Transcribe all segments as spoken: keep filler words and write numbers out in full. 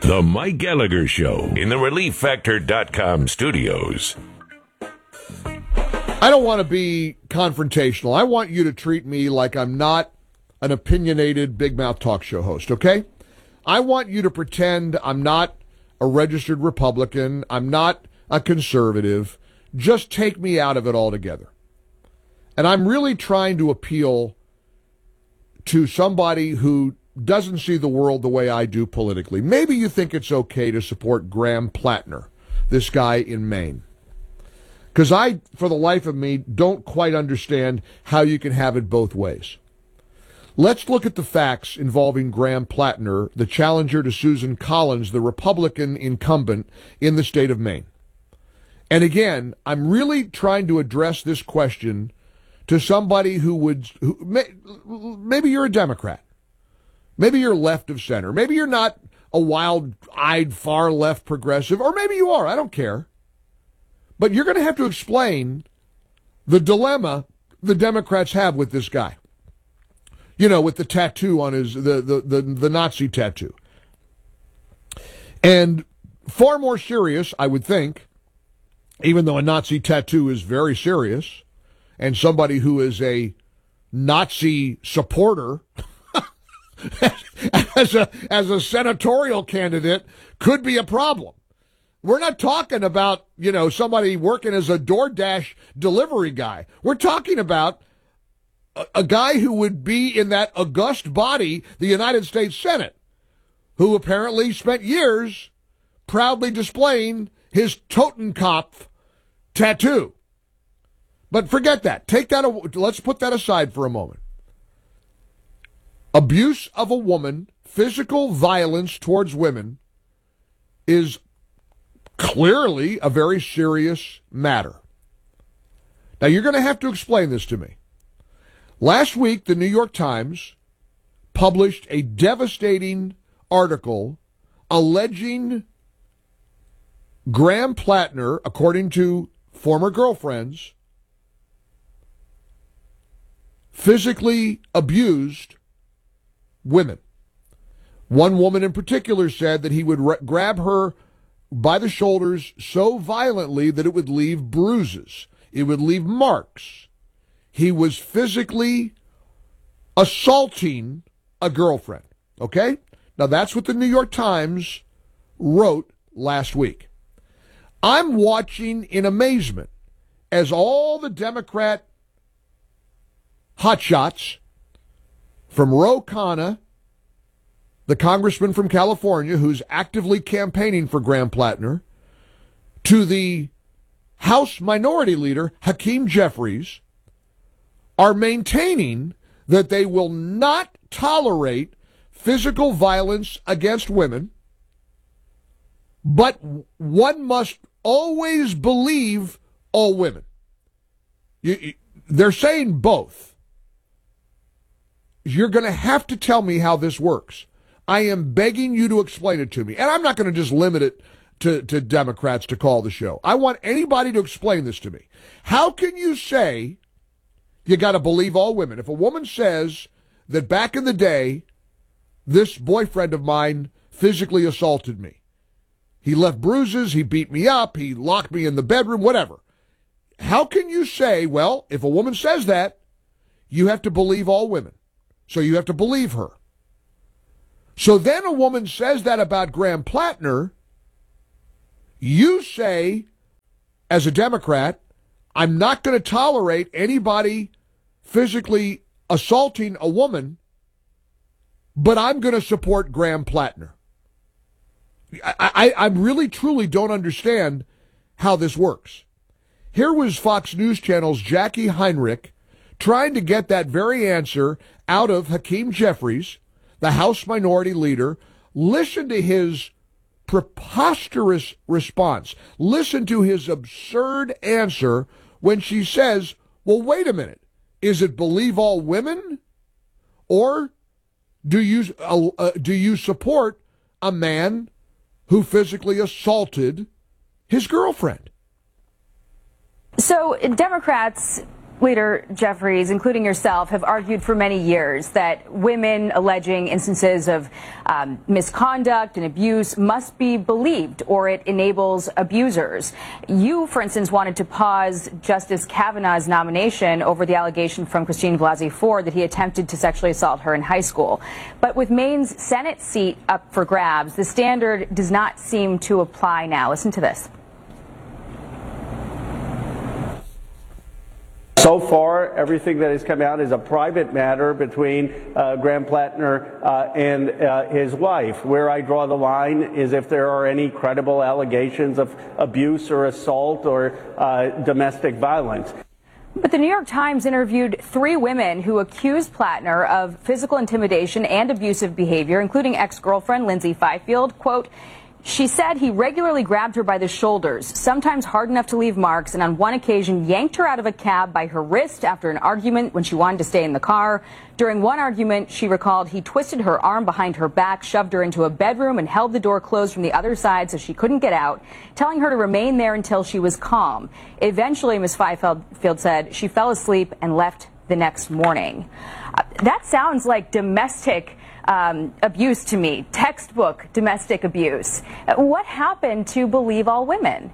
The Mike Gallagher Show in the relief factor dot com studios. I don't want to be confrontational. I want you to treat me like I'm not an opinionated big mouth talk show host, okay? I want you to pretend I'm not a registered Republican. I'm not a conservative. Just take me out of it altogether. And I'm really trying to appeal to somebody who doesn't see the world the way I do politically. Maybe you think it's okay to support Graham Plattner, this guy in Maine. Because I, for the life of me, don't quite understand how you can have it both ways. Let's look at the facts involving Graham Plattner, the challenger to Susan Collins, the Republican incumbent in the state of Maine. And again, I'm really trying to address this question to somebody who would, who, may, maybe you're a Democrat. Maybe you're left of center. Maybe you're not a wild-eyed far-left progressive, or maybe you are. I don't care. But you're going to have to explain the dilemma the Democrats have with this guy. You know, with the tattoo on his, the, the, the, the Nazi tattoo. And far more serious, I would think, even though a Nazi tattoo is very serious, and somebody who is a Nazi supporter as a as a senatorial candidate could be a problem. We're not talking about, you know, somebody working as a DoorDash delivery guy. We're talking about a, a guy who would be in that august body, the United States Senate, who apparently spent years proudly displaying his Totenkopf tattoo. But forget that. Take that. Let's put that aside for a moment. Abuse of a woman, physical violence towards women, is clearly a very serious matter. Now, you're going to have to explain this to me. Last week, the New York Times published a devastating article alleging Graham Plattner, according to former girlfriends, physically abused women. One woman in particular said that he would re- grab her by the shoulders so violently that it would leave bruises. It would leave marks. He was physically assaulting a girlfriend. Okay? Now that's what the New York Times wrote last week. I'm watching in amazement as all the Democrat hotshots, from Ro Khanna, the congressman from California who's actively campaigning for Graham Plattner, to the House Minority Leader, Hakeem Jeffries, are maintaining that they will not tolerate physical violence against women, but one must always believe all women. You, you, they're saying both. You're going to have to tell me how this works. I am begging you to explain it to me. And I'm not going to just limit it to, to Democrats to call the show. I want anybody to explain this to me. How can you say you got to believe all women? If a woman says that back in the day, this boyfriend of mine physically assaulted me. He left bruises, he beat me up, he locked me in the bedroom, whatever. How can you say, well, if a woman says that, you have to believe all women? So you have to believe her. So then a woman says that about Graham Plattner. You say, as a Democrat, I'm not going to tolerate anybody physically assaulting a woman, but I'm going to support Graham Plattner. I, I, I really, truly don't understand how this works. Here was Fox News Channel's Jackie Heinrich trying to get that very answer out of Hakeem Jeffries, the House Minority Leader. Listen to his preposterous response. Listen to his absurd answer when she says, well, wait a minute. Is it believe all women? Or do you, uh, uh, do you support a man who physically assaulted his girlfriend? So Democrats Leader Jeffries, including yourself, have argued for many years that women alleging instances of um, misconduct and abuse must be believed, or it enables abusers. You, for instance, wanted to pause Justice Kavanaugh's nomination over the allegation from Christine Blasey Ford that he attempted to sexually assault her in high school. But with Maine's Senate seat up for grabs, the standard does not seem to apply now. Listen to this. So far, everything that has come out is a private matter between uh, Graham Plattner uh, and uh, his wife. Where I draw the line is if there are any credible allegations of abuse or assault or uh, domestic violence. But the New York Times interviewed three women who accused Plattner of physical intimidation and abusive behavior, including ex-girlfriend Lindsay Fifield. Quote, she said he regularly grabbed her by the shoulders, sometimes hard enough to leave marks, and on one occasion yanked her out of a cab by her wrist after an argument when she wanted to stay in the car. During one argument, she recalled he twisted her arm behind her back, shoved her into a bedroom, and held the door closed from the other side so she couldn't get out, telling her to remain there until she was calm. Eventually, Miz Fifield said she fell asleep and left the next morning. Uh, that sounds like domestic Um, abuse to me, textbook domestic abuse. What happened to believe all women?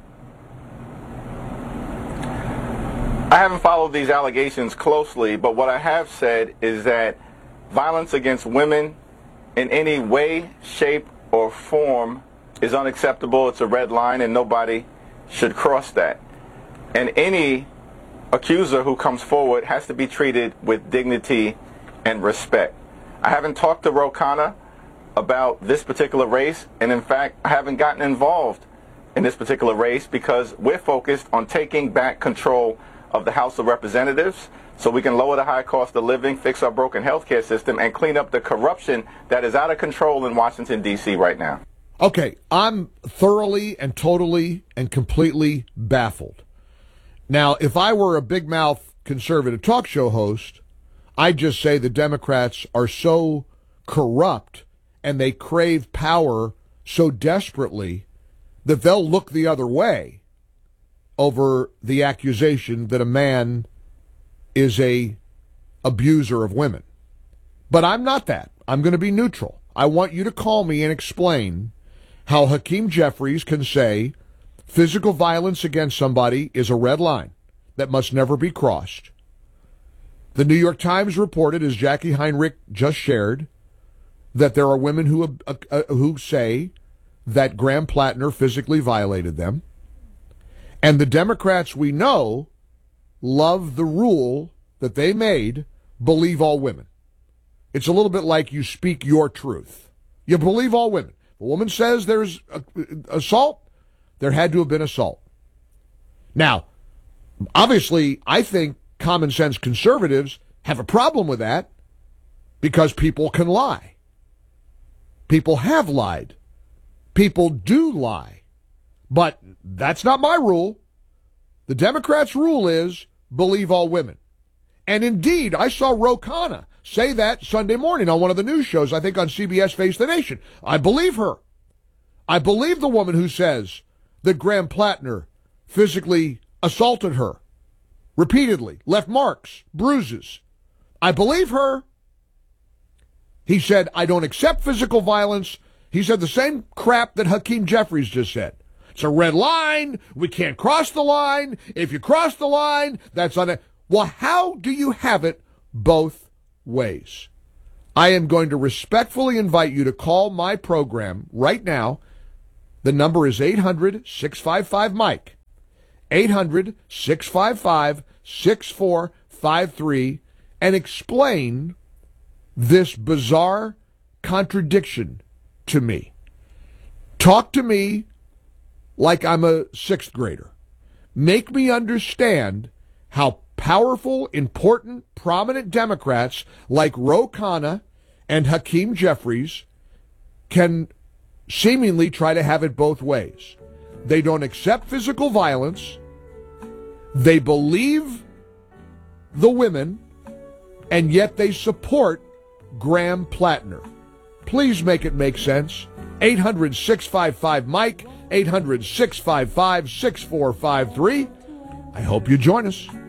I haven't followed these allegations closely, but what I have said is that violence against women in any way, shape, or form is unacceptable. It's a red line, and nobody should cross that. And any accuser who comes forward has to be treated with dignity and respect. I haven't talked to Ro Khanna about this particular race, and in fact, I haven't gotten involved in this particular race because we're focused on taking back control of the House of Representatives so we can lower the high cost of living, fix our broken healthcare system, and clean up the corruption that is out of control in Washington, D C right now. Okay, I'm thoroughly and totally and completely baffled. Now, if I were a big mouth conservative talk show host, I'd just say the Democrats are so corrupt and they crave power so desperately that they'll look the other way over the accusation that a man is a abuser of women. But I'm not that. I'm going to be neutral. I want you to call me and explain how Hakeem Jeffries can say physical violence against somebody is a red line that must never be crossed. The New York Times reported, as Jackie Heinrich just shared, that there are women who uh, uh, who say that Graham Plattner physically violated them. And the Democrats we know love the rule that they made, believe all women. It's a little bit like you speak your truth. You believe all women. If a woman says there's a, assault, there had to have been assault. Now, obviously, I think common sense conservatives have a problem with that because people can lie. People have lied. People do lie. But that's not my rule. The Democrats' rule is believe all women. And indeed, I saw Ro Khanna say that Sunday morning on one of the news shows, I think on C B S Face the Nation. I believe her. I believe the woman who says that Graham Plattner physically assaulted her repeatedly, left marks, bruises. I believe her. He said, I don't accept physical violence. He said the same crap that Hakeem Jeffries just said. It's a red line. We can't cross the line. If you cross the line, that's on it. Well, how do you have it both ways? I am going to respectfully invite you to call my program right now. The number is eight hundred, six five five, Mike. eight hundred, six five five, six four five three and explain this bizarre contradiction to me. Talk to me like I'm a sixth grader. Make me understand how powerful, important, prominent Democrats like Ro Khanna and Hakeem Jeffries can seemingly try to have it both ways. They don't accept physical violence. They believe the women, and yet they support Graham Plattner. Please make it make sense. eight hundred, six five five, Mike, eight hundred, six five five, six four five three. I hope you join us.